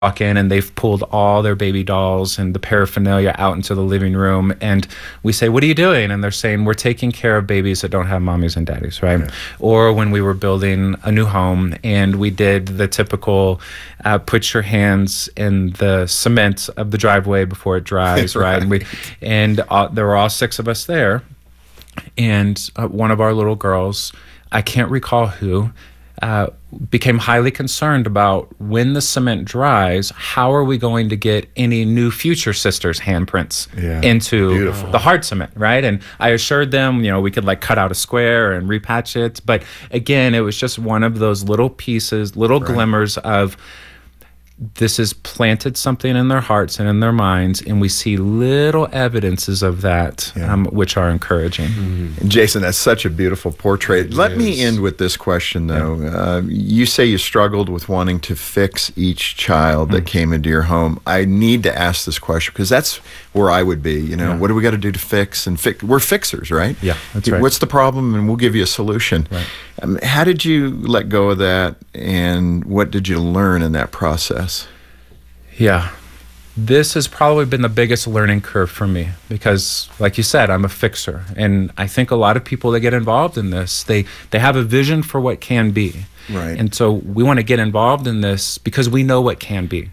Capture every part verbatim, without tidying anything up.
walk in and they've pulled all their baby dolls and the paraphernalia out into the living room, and we say, what are you doing? And they're saying, we're taking care of babies that don't have mommies and daddies, right? Yeah. Or when we were building a new home and we did the typical uh, put your hands in the cement of the driveway before it dries, right? right? And, we, and uh, there were all six of us there, and uh, one of our little girls, I can't recall who, Uh, became highly concerned about when the cement dries, how are we going to get any new future sisters' handprints yeah. into Beautiful. the hard cement, right? And I assured them, you know, we could like cut out a square and repatch it. But again, it was just one of those little pieces, little right. glimmers of this has planted something in their hearts and in their minds, and we see little evidences of that, yeah. um, which are encouraging. Mm-hmm. Jason, that's such a beautiful portrait. It Let is. me end with this question, though. Yeah. Uh, you say you struggled with wanting to fix each child that mm-hmm. came into your home. I need to ask this question because that's where I would be. You know, yeah. what do we got to do to fix? And fix? We're fixers, right? Yeah, that's right. What's the problem? And we'll give you a solution. Right. Um, how did you let go of that, and what did you learn in that process? Yeah, this has probably been the biggest learning curve for me because, like you said, I'm a fixer. And I think a lot of people that get involved in this, they, they have a vision for what can be. Right. And so we want to get involved in this because we know what can be.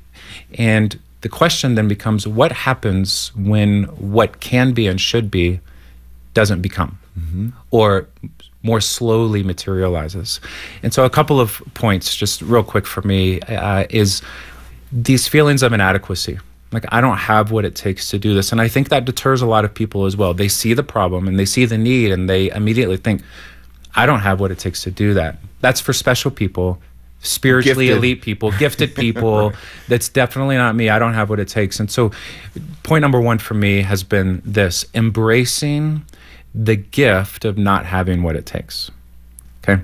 And the question then becomes, what happens when what can be and should be doesn't become mm-hmm. or more slowly materializes? And so a couple of points, just real quick for me, uh, is these feelings of inadequacy. Like, I don't have what it takes to do this. And I think that deters a lot of people as well. They see the problem and they see the need and they immediately think, I don't have what it takes to do that. That's for special people, spiritually gifted. elite people, gifted people. Right. That's definitely not me. I don't have what it takes. And so point number one for me has been this: embracing the gift of not having what it takes. Okay?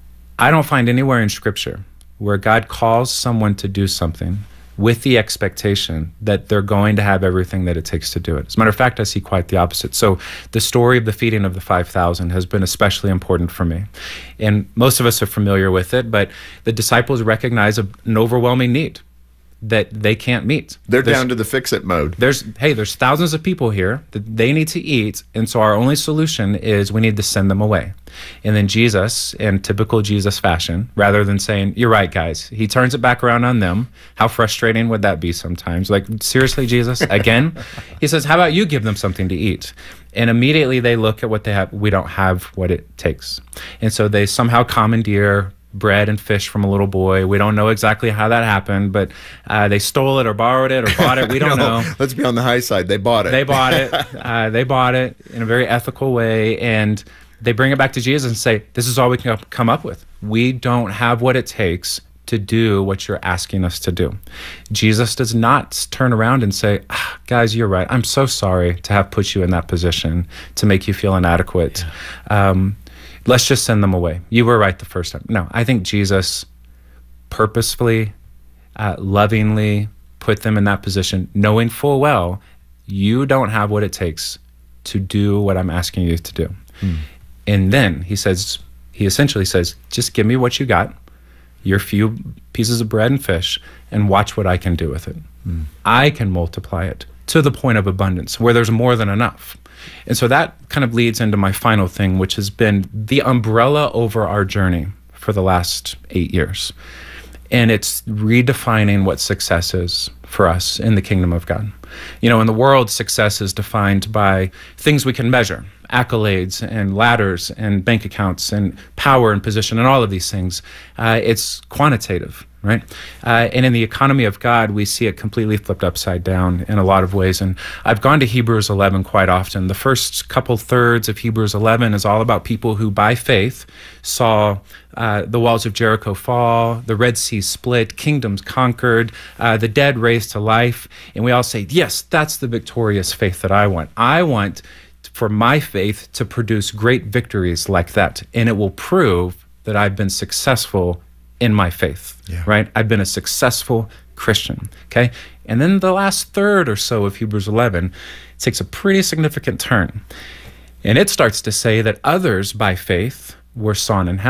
I don't find anywhere in Scripture where God calls someone to do something with the expectation that they're going to have everything that it takes to do it. As a matter of fact, I see quite the opposite. So the story of the feeding of the five thousand has been especially important for me. And most of us are familiar with it, but the disciples recognize a, an overwhelming need that they can't meet. They're there's, down to the fix-it mode. There's, hey, there's thousands of people here that they need to eat, and so our only solution is we need to send them away. And then Jesus, in typical Jesus fashion, rather than saying, you're right, guys, he turns it back around on them. How frustrating would that be sometimes? Like, seriously, Jesus, again? He says, how about you give them something to eat? And immediately they look at what they have. We don't have what it takes. And so they somehow commandeer bread and fish from a little boy. We don't know exactly how that happened, but uh, they stole it or borrowed it or bought it. We don't no, know. Let's be on the high side. They bought it. They bought it. Uh, they bought it in a very ethical way, and they bring it back to Jesus and say, this is all we can come up with. We don't have what it takes to do what you're asking us to do. Jesus does not turn around and say, ah, guys, you're right. I'm so sorry to have put you in that position to make you feel inadequate. Yeah. Um, Let's just send them away. You were right the first time. No, I think Jesus purposefully, uh, lovingly put them in that position, knowing full well you don't have what it takes to do what I'm asking you to do. Hmm. And then he says, he essentially says, just give me what you got, your few pieces of bread and fish, and watch what I can do with it. Hmm. I can multiply it to the point of abundance where there's more than enough. And so that kind of leads into my final thing, which has been the umbrella over our journey for the last eight years. And it's redefining what success is for us in the kingdom of God. You know, in the world, success is defined by things we can measure, accolades and ladders and bank accounts and power and position and all of these things. Uh, it's quantitative, right? Uh, and in the economy of God, we see it completely flipped upside down in a lot of ways. And I've gone to Hebrews eleven quite often. The first couple thirds of Hebrews eleven is all about people who, by faith, saw uh, the walls of Jericho fall, the Red Sea split, kingdoms conquered, uh, the dead raised to life. And we all say, yes, that's the victorious faith that I want. I want for my faith to produce great victories like that. And it will prove that I've been successful in my faith, yeah. right? I've been a successful Christian, okay? And then the last third or so of Hebrews eleven takes a pretty significant turn. And it starts to say that others by faith were sawn in half,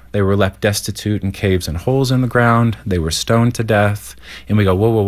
They were left destitute in caves and holes in the ground. They were stoned to death. And we go, whoa, whoa, whoa.